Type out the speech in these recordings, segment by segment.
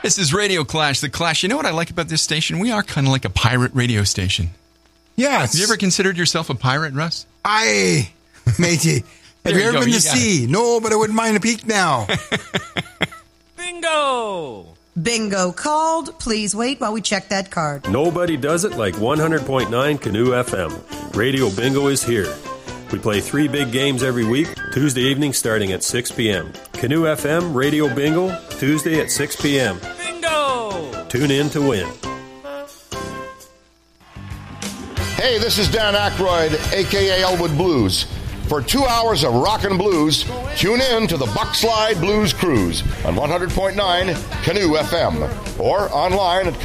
This is Radio Clash, The Clash. You know what I like about this station? We are kind of like a pirate radio station. Yes. Have you ever considered yourself a pirate, Russ? Aye, matey. Have you ever been to sea? No, but I wouldn't mind a peek now. Bingo! Bingo called. Please wait while we check that card. Nobody does it like 100.9 Canoe FM. Radio Bingo is here. We play 3 big games every week, Tuesday evening starting at 6 p.m. Canoe FM Radio Bingo, Tuesday at 6 p.m. Bingo! Tune in to win. Hey, this is Dan Aykroyd, a.k.a. Elwood Blues. For 2 hours of rock and blues, tune in to the Buckslide Blues Cruise on 100.9 Canoe FM or online at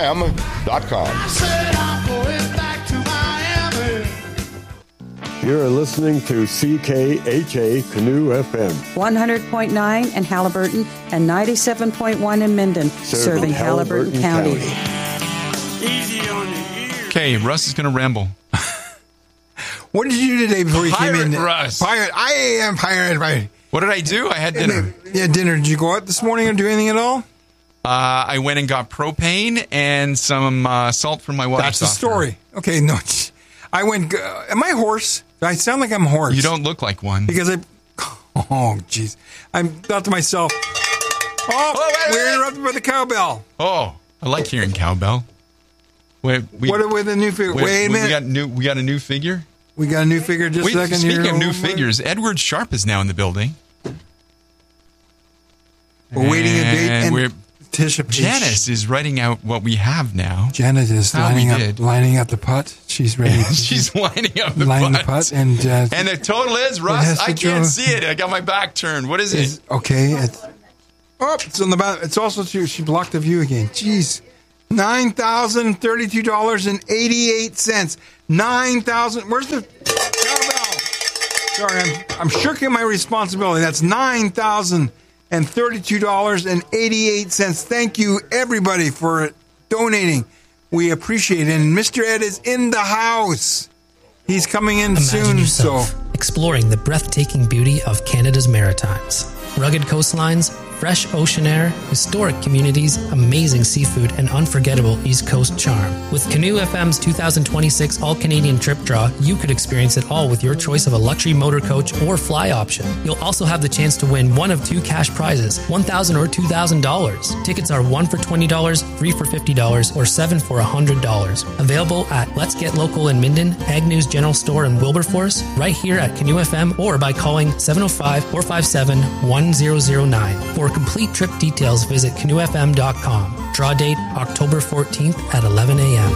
canoeofm.com. You're listening to CKHA Canoe FM. 100.9 in Halliburton and 97.1 in Minden, serving Halliburton County. Easy on the ear. Okay, Russ is going to ramble. What did you do today before you came in? Russ. Pirate. I am pirate. What did I do? I had dinner. Yeah, dinner. Did you go out this morning or do anything at all? I went and got propane and some salt from my water That's the softener. story. Okay, no. I went, am I hoarse? I sound like I'm hoarse. You don't look like one. Because oh, jeez. I thought to myself, we're interrupted by the cowbell. Oh, I like hearing cowbell. What with the new figure? Wait a minute. We got a new figure? We got a new figure just a second here. Speaking of new figures, Edward Sharp is now in the building. We're waiting a date, and Janice is writing out what we have now. Janet is lining up the putt. She's ready. She's lining up the putt. And the total is, Russ, I can't see it. I got my back turned. What is it? Okay. It's on the back. It's also true. She blocked the view again. Jeez. $9,032.88. 9,000. Where's the cowbell? Sorry, I'm shirking my responsibility. That's $9,032.88. Thank you, everybody, for donating. We appreciate it. And Mr. Ed is in the house. He's coming in soon. Yourself exploring the breathtaking beauty of Canada's Maritimes. Rugged coastlines, fresh ocean air, historic communities, amazing seafood, and unforgettable East Coast charm. With Canoe FM's 2026 All-Canadian Trip Draw, you could experience it all with your choice of a luxury motor coach or fly option. You'll also have the chance to win one of 2 cash prizes, $1,000 or $2,000. Tickets are 1 for $20, 3 for $50, or 7 for $100. Available at Let's Get Local in Minden, Agnew's General Store in Wilberforce, right here at Canoe FM, or by calling 705-457-1009. For complete trip details, visit canoefm.com. Draw date October 14th at 11 a.m.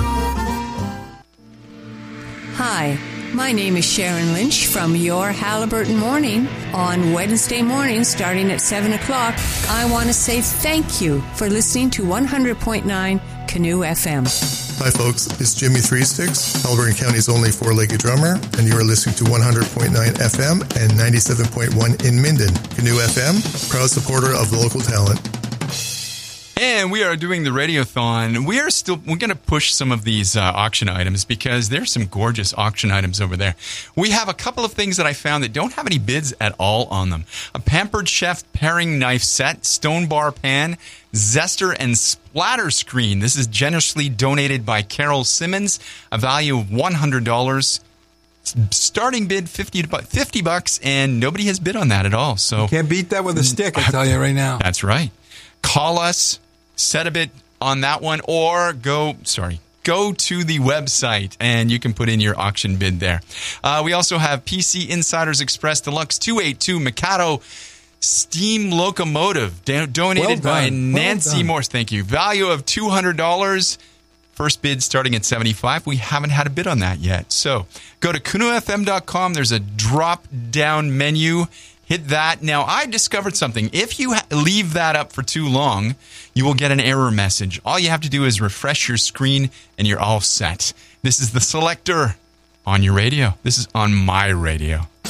Hi, my name is Sharon Lynch from Your Halliburton Morning. On Wednesday morning, starting at 7 o'clock, I want to say thank you for listening to 100.9 Canoe FM. Hi folks, it's Jimmy Three Sticks, Halliburton County's only 4-legged drummer, and you are listening to 100.9 FM and 97.1 in Minden. Canoe FM, proud supporter of local talent. And we are doing the Radiothon. We're going to push some of these auction items because there's some gorgeous auction items over there. We have a couple of things that I found that don't have any bids at all on them. A Pampered Chef paring knife set, stone bar pan, zester, and splatter screen. This is generously donated by Carol Simmons, a value of $100. Starting bid $50, and nobody has bid on that at all. So you can't beat that with a stick, I tell you right now. That's right. Call us. Set a bid on that one, or go to the website and you can put in your auction bid there. We also have PC Insiders Express Deluxe 282 Mikado steam locomotive donated by Nancy Morse. Thank you. Value of $200. First bid starting at $75. We haven't had a bid on that yet. So go to canoefm.com. There's a drop-down menu. Hit that. Now, I discovered something. If you leave that up for too long, you will get an error message. All you have to do is refresh your screen, and you're all set. This is the Selector on your radio. This is on my radio.